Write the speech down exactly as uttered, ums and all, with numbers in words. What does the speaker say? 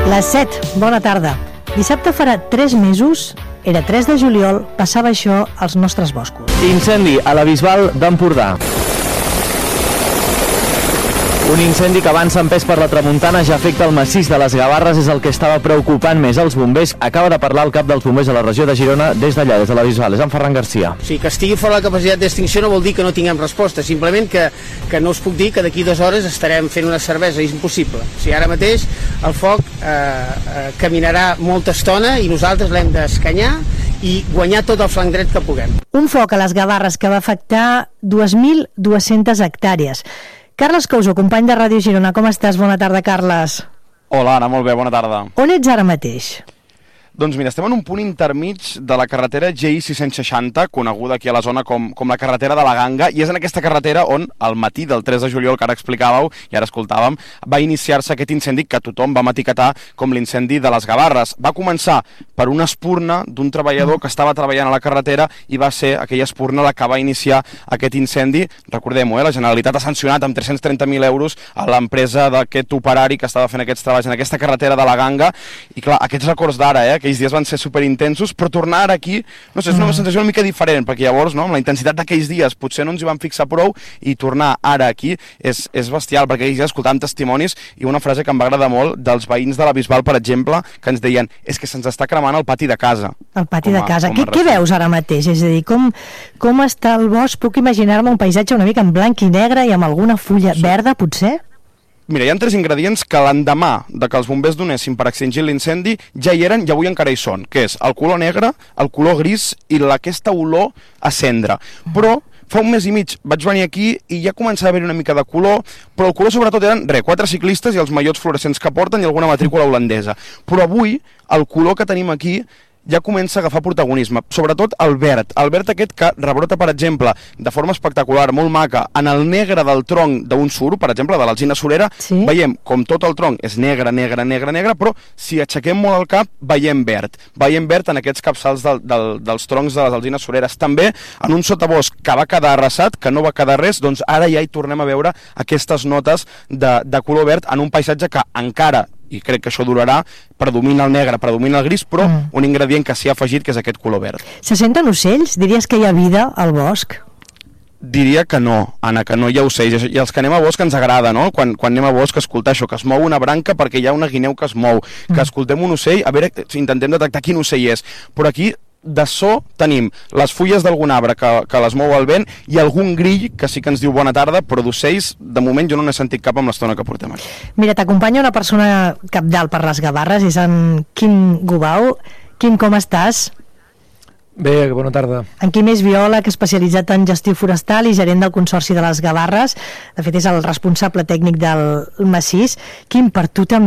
Les set, bona tarda. Dissabte farà tres mesos, era tres de juliol, passava això als nostres boscos. Incendi a la Bisbal d'Empordà. Un incendi que avança en pes per la tramuntana ja afecta el massís de les Gavarres, és el que estava preocupant més els bombers. Acaba de parlar el cap dels bombers a la regió de Girona des d'allà, des de la Bisbal. És en Ferran Garcia. O sigui, que estigui fora la capacitat d'extinció no vol dir que no tinguem resposta, simplement que, que no us puc dir que d'aquí dues hores estarem fent una cervesa, és impossible. O sigui, ara mateix el foc eh, eh, caminarà molta estona i nosaltres l'hem d'escanyar i guanyar tot el flanc dret que puguem. Un foc a les Gavarres que va afectar dues mil dues-centes hectàrees. Carles Couso, company de Ràdio Girona, com estàs? Bona tarda, Carles. Hola, Anna, molt bé, bona tarda. On ets ara mateix? Doncs mira, estem en un punt intermig de la carretera G I sis-cents seixanta, coneguda aquí a la zona com, com la carretera de la Ganga, i és en aquesta carretera on al matí del tres de juliol, que ara explicàveu i ara escoltàvem, va iniciar-se aquest incendi que tothom va etiquetar com l'incendi de les Gavarres. Va començar per una espurna d'un treballador que estava treballant a la carretera i va ser aquella espurna la que va iniciar aquest incendi. Recordem-ho, eh? La Generalitat ha sancionat amb tres-cents trenta mil euros a l'empresa d'aquest operari que estava fent aquests treballs en aquesta carretera de la Ganga, i clar, aquests records d'ara, eh? Aquells dies van ser superintensos, però tornar ara aquí, no sé, és una sensació una mica diferent, perquè llavors, no, amb la intensitat d'aquells dies potser no ens hi van fixar prou, i tornar ara aquí és, és bestial, perquè aquells dies escoltàvem testimonis i una frase que em va agradar molt dels veïns de la Bisbal, per exemple, que ens deien, és que se'ns està cremant el pati de casa. El pati de casa. Què, què veus ara mateix? És a dir, com, com està el bosc? Puc imaginar-me un paisatge una mica en blanc i negre i amb alguna fulla sí. verda, potser? Mira, hi ha tres ingredients que l'endemà de que els bombers donessin per extingir l'incendi ja hi eren i avui encara hi són, que és el color negre, el color gris i aquesta olor a cendra. Però fa un mes i mig vaig venir aquí i ja començava a haver una mica de color, però el color sobretot eren, re, quatre ciclistes i els maillots fluorescents que porten i alguna matrícula holandesa. Però avui el color que tenim aquí ja comença a agafar protagonisme, sobretot el verd, el verd aquest que rebrota, per exemple, de forma espectacular, molt maca, en el negre del tronc d'un suro, per exemple, de l'alzina surera, sí. Veiem com tot el tronc és negre, negre, negre, negre, però si aixequem molt el cap, veiem verd. Veiem verd en aquests capçals del, del, dels troncs de les alzines sureres. També en un sotabosc que va quedar arrasat, que no va quedar res, doncs ara ja hi tornem a veure aquestes notes de, de color verd en un paisatge que encara, i crec que això durarà, predomina el negre, predomina el gris, però mm. un ingredient que s'hi ha afegit, que és aquest color verd. Se senten ocells? Diries que hi ha vida al bosc? Diria que no, Anna, que no hi ha ocells. I els que anem a bosc ens agrada, no? Quan, quan anem a bosc, escoltar això, que es mou una branca perquè hi ha una guineu que es mou, mm. que escoltem un ocell, a veure si intentem detectar quin ocell és. Però aquí de so tenim les fulles d'algun arbre que, que les mou el vent i algun grill que sí que ens diu bona tarda, però d'ocells de moment jo no n'he sentit cap amb l'estona que portem aquí. Mira, t'acompanya una persona capdalt per les Gavarres, és en Quim Gubau. Quim, com estàs? Bé, bona tarda. En Quim és biòleg especialitzat en gestió forestal i gerent del Consorci de les Gavarres. De fet, és el responsable tècnic del massís. Quim, per tu també